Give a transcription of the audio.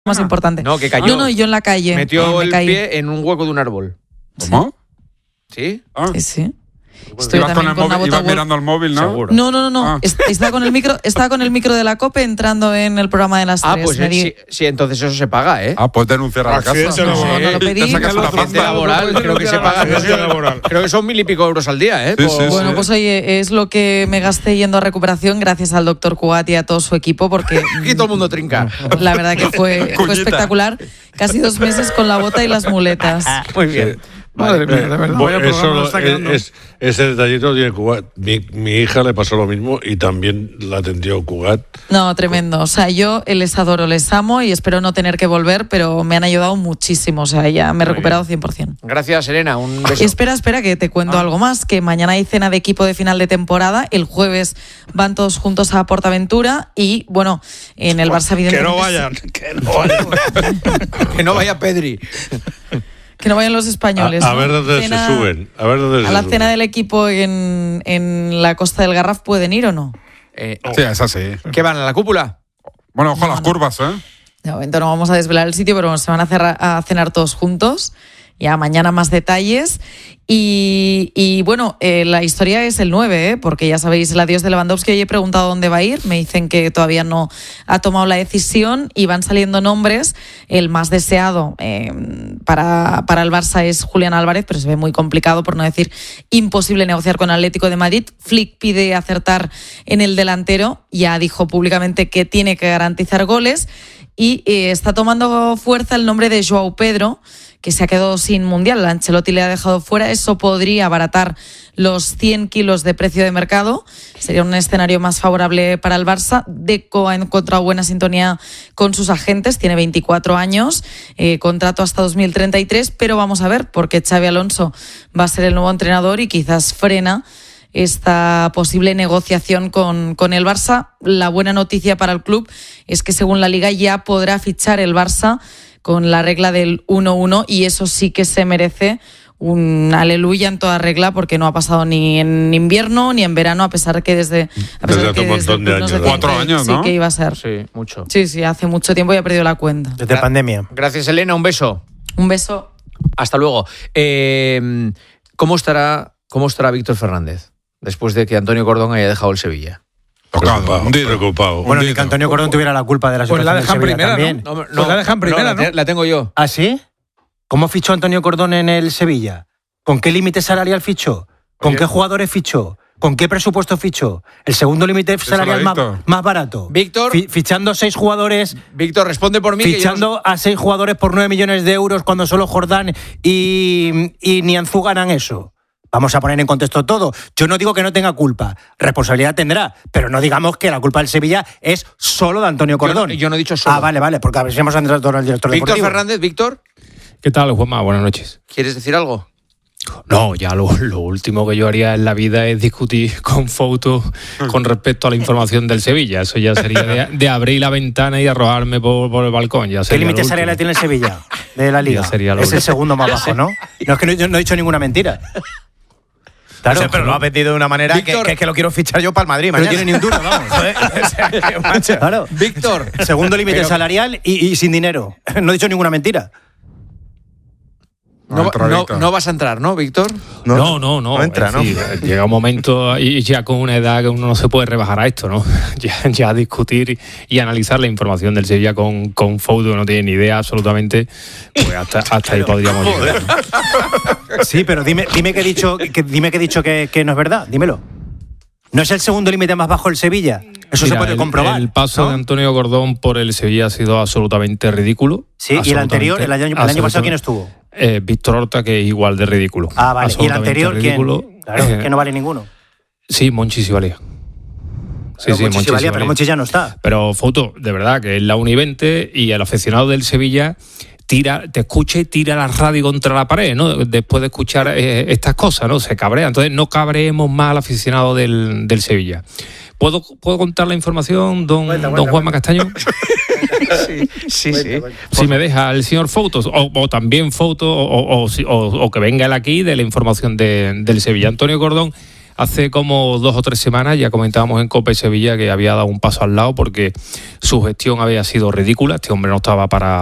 más importante. No, que cayó. No, yo en la calle. Metió el pie en un hueco de un árbol. ¿Cómo? ¿Sí? Sí. Ibas con el móvil, ibas mirando el móvil, ¿no? Seguro. No. Estaba con el micro de la COPE entrando en el programa de las 3. Pues sí, entonces eso se paga, ¿eh? Puedes denunciar a la casa. No lo pedí. Te sacas una Accidente pasta. laboral, creo que se paga. Creo que son 1.000 y pico euros al día, ¿eh? Sí. Bueno, pues oye, es lo que me gasté yendo a recuperación gracias al doctor Cugat y a todo su equipo, porque Aquí todo el mundo trinca. la verdad que fue espectacular. Casi 2 meses con la bota y las muletas. Muy bien. Madre mía, de verdad. Bueno, Vaya programa nos está eso quedando. ese detallito tiene Cugat. Mi hija le pasó lo mismo y también la atendió Cugat. No, tremendo. O sea, yo les adoro, les amo y espero no tener que volver, pero me han ayudado muchísimo. O sea, ya me he recuperado 100%. Gracias, Elena. Un beso. Espera, que te cuento algo más, que mañana hay cena de equipo de final de temporada, el jueves van todos juntos a PortAventura y, bueno, en el Barça evidentemente... Que no vayan. Que no vaya Pedri. Que no vayan los españoles. A ¿no? ver dónde se suben. A la cena del equipo en la Costa del Garraf, ¿pueden ir o no? Sí, es así. ¿Qué van a la cúpula? Bueno, ojo a las curvas, ¿eh? De momento no vamos a desvelar el sitio, pero bueno, se van a cenar todos juntos. Ya mañana más detalles. Y bueno, la historia es el 9, porque ya sabéis, el adiós de Lewandowski. Hoy he preguntado dónde va a ir. Me dicen que todavía no ha tomado la decisión y van saliendo nombres. El más deseado para el Barça es Julián Álvarez, pero se ve muy complicado, por no decir imposible, negociar con Atlético de Madrid. Flick pide acertar en el delantero. Ya dijo públicamente que tiene que garantizar goles. Y está tomando fuerza el nombre de Joao Pedro, que se ha quedado sin Mundial. Ancelotti le ha dejado fuera. Eso podría abaratar los 100 kilos de precio de mercado. Sería un escenario más favorable para el Barça. Deco ha encontrado buena sintonía con sus agentes. Tiene 24 años, contrato hasta 2033. Pero vamos a ver, porque Xabi Alonso va a ser el nuevo entrenador y quizás frena esta posible negociación con el Barça. La buena noticia para el club es que según la Liga ya podrá fichar el Barça con la regla del 1-1 y eso sí que se merece un aleluya en toda regla, porque no ha pasado ni en invierno ni en verano, a pesar que desde un montón de años. 4 años, ¿no? Sí, que iba a ser. Sí, mucho. Sí, hace mucho tiempo y ha perdido la cuenta. Desde pandemia. Gracias, Elena. Un beso. Un beso. Hasta luego. ¿Cómo estará Víctor Fernández después de que Antonio Cordón haya dejado el Sevilla? Preocupado. Bueno, ni que Antonio Cordón tuviera la culpa de la Pues situación la dejan del Sevilla primera, también. ¿no? Pues la dejan primera, ¿no? La tengo yo. ¿Ah, sí? ¿Cómo fichó Antonio Cordón en el Sevilla? ¿Con qué límite salarial fichó? ¿Con qué jugadores fichó? ¿Con qué presupuesto fichó? ¿El segundo límite salarial más barato? Víctor. Fichando 6 jugadores. Víctor, responde por mí. Fichando a 6 jugadores por 9 millones de euros cuando solo Jordán y Nianzú ganan eso. Vamos a poner en contexto todo. Yo no digo que no tenga culpa. Responsabilidad tendrá. Pero no digamos que la culpa del Sevilla es solo de Antonio Cordón. Yo no he dicho solo. Ah, vale, porque a ver si hemos entrado todo el director Víctor deportivo. Fernández, Víctor. ¿Qué tal, Juanma? Buenas noches. ¿Quieres decir algo? No, ya lo último que yo haría en la vida es discutir con Fouto con respecto a la información del Sevilla. Eso ya sería de abrir la ventana y arrojarme por el balcón. Ya ¿Qué límite salarial tiene el Sevilla de la Liga? Es el segundo más bajo, ¿no? No, es que yo no he dicho ninguna mentira. Claro, o sea, pero lo ha vendido de una manera Víctor, que es que lo quiero fichar yo para el Madrid mañana. No tiene ni un duro, vamos. O sea, claro. Víctor. Segundo límite salarial y sin dinero. No he dicho ninguna mentira. No vas a entrar, ¿no, Víctor? No entra, ¿no? Llega un momento y ya con una edad que uno no se puede rebajar a esto, ¿no? Ya discutir y analizar la información del Sevilla con Fouto, no tiene ni idea absolutamente, pues hasta ahí podríamos llegar. Sí, pero dime que he dicho que no es verdad, dímelo. ¿No es el segundo límite más bajo el Sevilla? Eso se puede comprobar. El paso de Antonio Cordón por el Sevilla ha sido absolutamente ridículo. Sí, y el anterior, el año pasado, ¿quién estuvo? Víctor Horta, que es igual de ridículo. Ah, vale. ¿Y el anterior quién? Claro, que no vale ninguno. Sí, Monchi sí valía. Sí, Monchi sí valía, pero Monchi ya no está. Pero Fouto, de verdad, que es la 1:20 y el aficionado del Sevilla te escucha y tira la radio contra la pared, ¿no? Después de escuchar estas cosas, ¿no? Se cabrea. Entonces no cabreemos más al aficionado del Sevilla. ¿Puedo contar la información, don Juanma Castaño? Sí. Si me deja el señor Fouto, o también Fouto, o que venga él aquí de la información del Sevilla. Antonio Cordón Hace como 2 o 3 semanas ya comentábamos en COPE Sevilla que había dado un paso al lado porque su gestión había sido ridícula. Este hombre no estaba para